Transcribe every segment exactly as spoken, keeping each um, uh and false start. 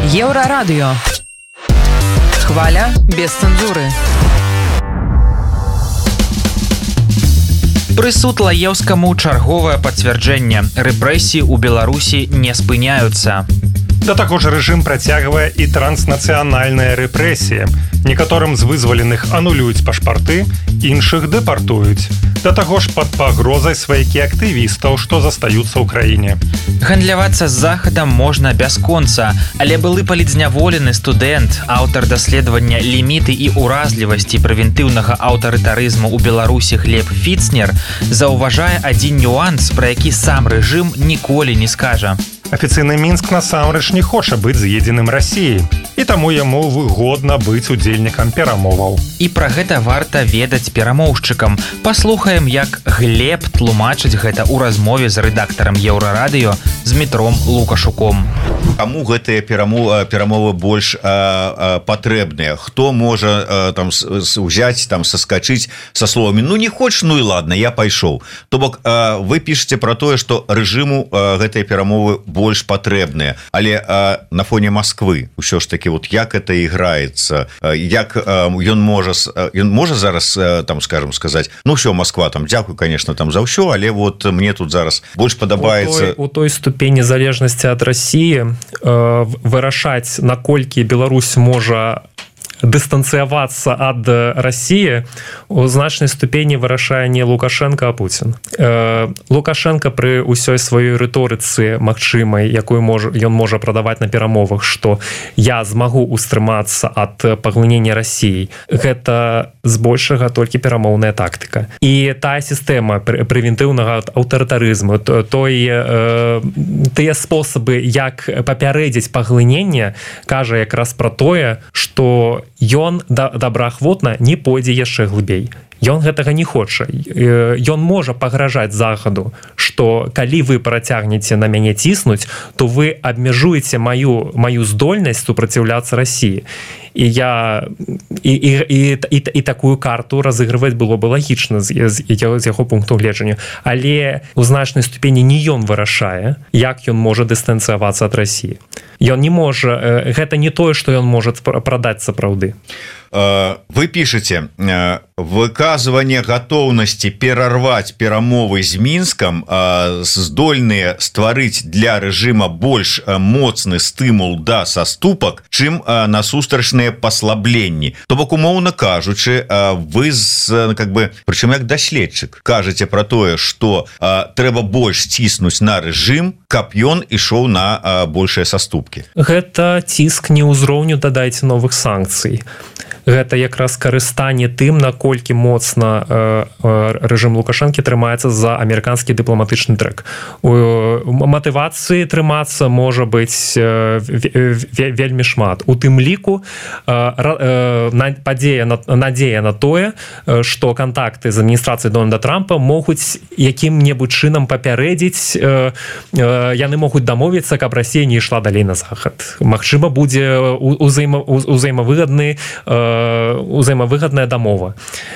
Еўрарадыё. Хваля без цэнзуры. Прысуд Лаеўскаму чарговае пацвярджэнне. Рэпрэсіі ў Беларусі не спыняюцца. Да таго ж рэжым працягвае і транснацыянальныя рэпрэсіі. Некаторым з вызваленых анулююць пашпарты, іншых дэпартуюць. Да таго ж пад пагрозай сваякі актывістаў, што застаюцца ў краіне. Гандлявацца з захадам можна бясконца, але былы палідзняволены студэнт, аўтар даследавання ліміты і ўразлівасці прэвентыўнага аўтарытарызму ў Беларусі Глеб Фіцнер заўважае адзін нюанс, пра які сам рэжым ніколі не скажа. Афіцыйны Мінск насамрэч не хоча быць з'едзеным Расіяй, і таму яму выгодна быць удзельнікам перамоваў. І пра гэта варта ведаць перамоўшчыкам. Паслухаем, як Глеб тлумачыць гэта ў размове з рэдактарам Еўрарадыё з Дмітром Лукашуком. Каму гэтыя перамовы, перамовы больш а, а, патрэбныя? Хто можа а, там узяць, там саскачыць са словамі: ну не хочаш, ну і ладно, я пайшоў. То бок а, вы пішаце пра тое, што рэжыму а, гэтыя перамовы больш патрэбныя, але а, на фоне Москвы ўсё ж таки вот як это іграецца, як а, ён можа ён можа зараз а, там скажем сказаць: ну все, Москва, там дзякуй, конечно, там за ўсё, але вот мне тут зараз больш падабаецца. У той, у той ступені залежнасці ад Расіі э, вырашаць, наколькі Беларусь можа дыстанцыявацца ад Расіі, у значнай ступені вырашае не Лукашенко, а Путін. Э, Лукашенко пры ўсёй сваёй рыторыцы магчымай, якую можа, ён можа прадаваць на перамовах, што я змагу устрымацца ад паглынення Расіі, гэта збольшага толькі перамоўная тактыка. І тая сістэма прэвентыўнага аўтарытарызму, той, э, тыя спосабы, як папярэдзіць паглыненне, кажа якраз пра тое, што ён добраахвотна не пойдзе яшчэ глыбей. Ён гэтага не хоча. Ён можа пагражаць захаду, што калі вы працягнеце на мяне ціснуць, то вы абмяжуеце маю, маю здольнасць супраціўляцца Расіі. І я і, і, і, і, і такую карту разыгрываць было бы лагічна з, з, з яго пункту гледжання. Але у значнай ступені не ён вырашае, як ён можа дыстанцыявацца ад Расіі. Ён не можа, гэта не тое, што ён можа прадаць сапраўды. Вы пішаце: выказванне гатоўнасці перарваць перамовы з Мінскам здольныя стварыць для рэжыма больш моцны стымул да саступак, чым насустражныя паслабленні. То бок, умоўна кажучы, вы з, как бы, прычым як даследчык, кажаце пра тое, што трэба больш ціснуць на рэжым, каб ён ішоў на большыя саступкі. Гэта ціск не ўзроўню дадайце новых санкцый. Гэта якраз карыстанне тым, наколькі моцна э, э, рэжым Лукашэнкі трымаецца за амерыканскі дыпламатычны трэк. У матывацыі трымацца можа быць э, ве, вельмі шмат. У тым ліку э, э, падзея, надзея на тое, што кантакты з адміністрацыяй Дональда Трампа могуць якім-небудзь чынам папярэдзіць, э, э, яны могуць дамовіцца, каб Расія не ішла далей на захад. Магчыма, будзе узаема, узаемавыгадны э, узаемавыгадная дамова.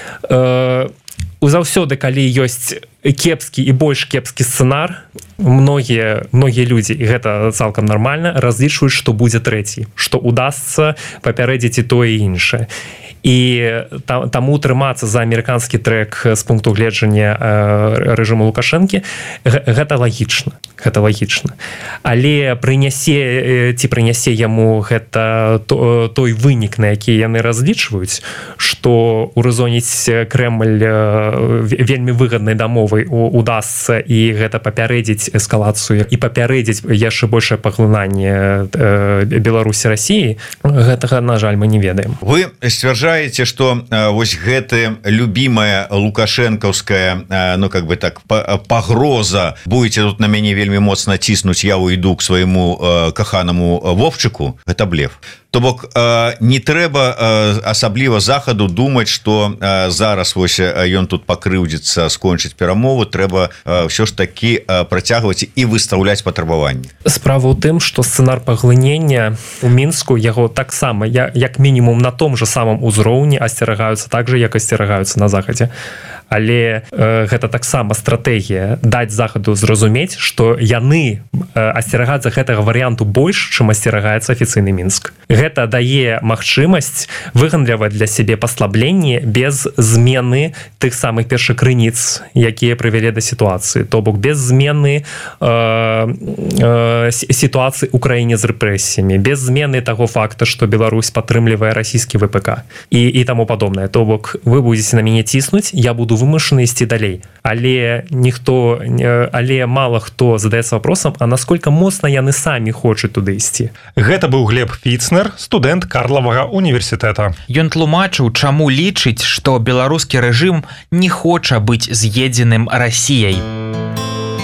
Заўсёды, калі ёсць кепскі і больш кепскі сцэнар, многія многія людзі, і гэта цалкам нармальна, разлічваюць, што будзе трэці, што удасца папярэдзіць і тое і іншае. І таму трымацца за амерыканскі трэк з пункту гледжання рэжыму Лукашэнкі гэта лагічна, гэта лагічна. Але прынясе ці прынясе яму гэта той вынік, на які яны разлічваюць, што ўразумець Крэмль вельмі выгаднай дамовай удасца, і гэта папярэдзіць эскалацыю і папярэдзіць яшчэ большае паглынанне Беларусі Расіі, гэтага, на жаль, мы не ведаем. Вы сцвярджаеце, что вось гэтая любимая лукашэнкаўская, ну как бы так, пагроза: будете тут на мяне вельмі моцна ціснуць, я уйду к свайму каханаму Вовчыку, гэта блеф. То бок, не трэба асабліва захаду думаць, што зараз вось ён тут пакрыўдзіцца, скончыць перамову, трэба ўсё ж такі працягваць і выстаўляць патрабаванні. Справа ў тым, што сцэнар паглынення у Мінску, яго таксама, як мінімум на том же самым узроўні асцерагаюцца так же, як асцерагаюцца на захадзе. але э, гэта таксама стратэгія даць захаду зразумець, што яны э, асцерагацца гэтага варыянту больш, чым асцерагаецца афіцыйны Мінск. Гэта дае магчымасць выгандляваць для сябе паслабленні без змены тых самых першых крыніц, якія прывялі да сітуацыі, то бок без змены э, э, сітуацыі ў краіне з рэпрэсіямі, без змены таго факта, што Беларусь падтрымлівае расійскі ВПК і, і таму падобнае. То бок вы будзеце на мяне ціснуць, я буду вымушаны ісці далей. Але ніхто, але мала хто задаецца вопросам, а насколько моцна яны самі хочуць туды ісці. Гэта быў Глеб Фіцнер, студэнт Карлавага універсітэта. Ён тлумачыў, чаму лічыць, што беларускі рэжым не хоча быць з'едзеным Расіяй.